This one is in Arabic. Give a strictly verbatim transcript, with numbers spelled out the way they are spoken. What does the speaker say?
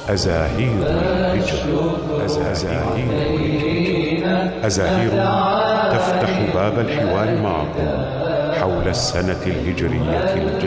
أزاهير الهجر. أزاهير الهجر. أزاهير تفتح باب الحوار معكم حول السنة الهجرية الجديدة.